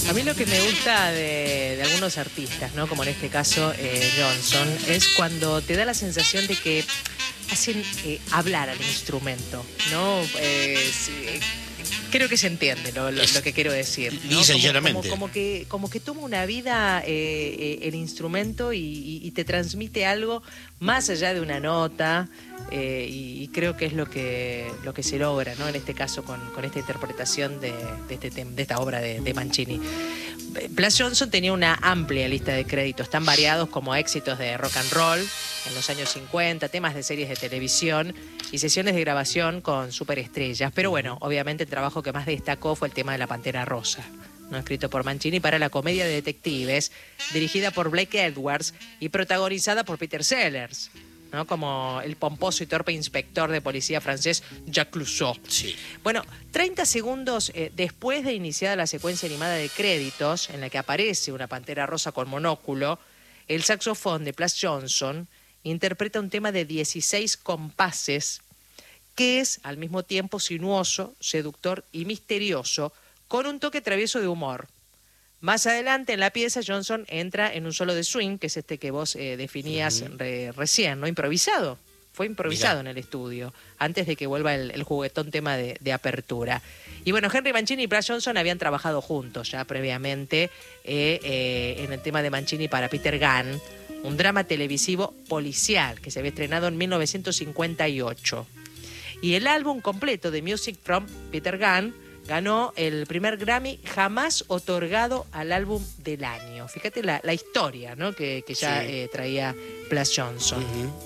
A mí lo que me gusta de algunos artistas, ¿no? Como en este caso Johnson, es cuando te da la sensación de que hacen hablar al instrumento, ¿no? Creo que se entiende lo que quiero decir, ¿no? Lisa y llanamente. Como que toma una vida el instrumento y te transmite algo más allá de una nota, y creo que es lo que se logra, ¿no? En este caso con esta interpretación de esta obra de Mancini. Blas Johnson tenía una amplia lista de créditos tan variados como éxitos de rock and roll en los años 50, temas de series de televisión y sesiones de grabación con superestrellas. Pero bueno, obviamente el trabajo que más destacó fue el tema de La Pantera Rosa, ¿no? Escrito por Mancini para la comedia de detectives, dirigida por Blake Edwards y protagonizada por Peter Sellers, ¿no? Como el pomposo y torpe inspector de policía francés Jacques Clouseau. Sí. Bueno, 30 segundos después de iniciada la secuencia animada de créditos, en la que aparece una pantera rosa con monóculo, el saxofón de Blas Johnson interpreta un tema de 16 compases que es al mismo tiempo sinuoso, seductor y misterioso, con un toque travieso de humor. Más adelante en la pieza, Johnson entra en un solo de swing, que es este que vos definías recién, ¿no? Improvisado. Fue improvisado en el estudio, antes de que vuelva el juguetón tema de apertura. Y bueno, Henry Mancini y Blas Johnson habían trabajado juntos ya previamente en el tema de Mancini para Peter Gunn, un drama televisivo policial que se había estrenado en 1958. Y el álbum completo de Music from Peter Gunn ganó el primer Grammy jamás otorgado al álbum del año. Fíjate la historia, ¿no? que ya traía Blas Johnson.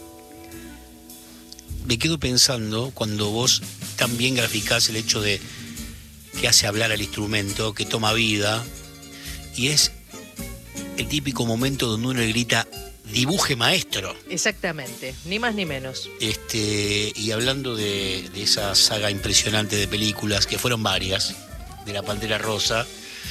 Me quedo pensando cuando vos también graficás el hecho de que hace hablar al instrumento, que toma vida, y es el típico momento donde uno le grita dibuje maestro. Exactamente, ni más ni menos. Y hablando de esa saga impresionante de películas, que fueron varias, de La Pantera Rosa,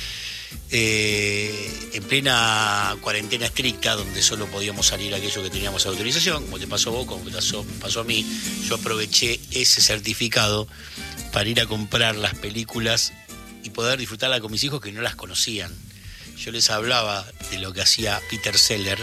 en plena cuarentena estricta, donde solo podíamos salir aquello que teníamos autorización, como te pasó a vos, como pasó a mí, yo aproveché ese certificado para ir a comprar las películas y poder disfrutarlas con mis hijos que no las conocían. Yo les hablaba de lo que hacía Peter Sellers,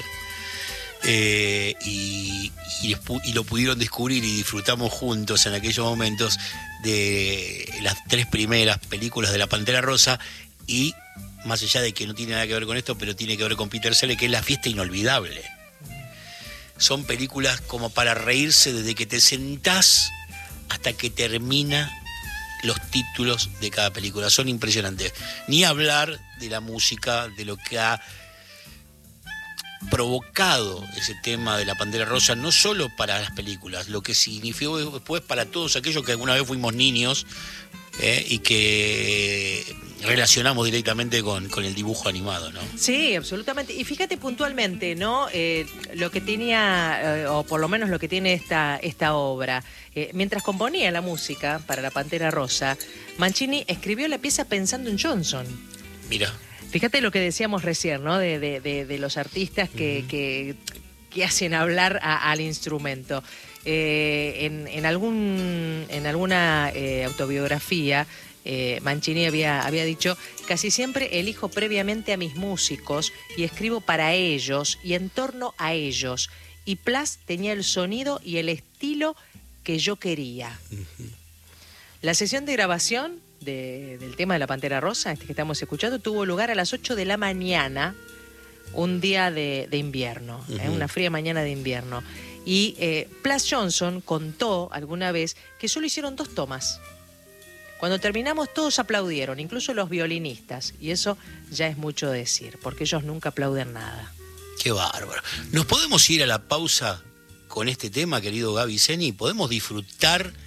y lo pudieron descubrir y disfrutamos juntos en aquellos momentos de las 3 primeras películas de La Pantera Rosa, y más allá de que no tiene nada que ver con esto, pero tiene que ver con Peter Sellers, que es La Fiesta Inolvidable. Son películas como para reírse desde que te sentás hasta que termina los títulos de cada película. Son impresionantes. Ni hablar de la música, de lo que ha provocado ese tema de La Pantera Rosa, no solo para las películas, lo que significó después para todos aquellos que alguna vez fuimos niños y que relacionamos directamente con el dibujo animado, ¿no? Sí, absolutamente. Y fíjate puntualmente, ¿no? Lo que tenía, o por lo menos lo que tiene esta obra. Mientras componía la música para La Pantera Rosa, Mancini escribió la pieza pensando en Johnson. Mira. Fíjate lo que decíamos recién, ¿no? De los artistas que hacen hablar al instrumento. En alguna autobiografía, Mancini había dicho: casi siempre elijo previamente a mis músicos y escribo para ellos y en torno a ellos. Y Blas tenía el sonido y el estilo que yo quería. La sesión de grabación del tema de La Pantera Rosa, este que estamos escuchando, tuvo lugar a las 8 de la mañana, un día de invierno, una fría mañana de invierno. Y Blas Johnson contó alguna vez que solo hicieron 2 tomas. Cuando terminamos todos aplaudieron, incluso los violinistas, y eso ya es mucho decir, porque ellos nunca aplauden nada. Qué bárbaro. ¿Nos podemos ir a la pausa con este tema, querido Gaby Zeni? ¿Podemos disfrutar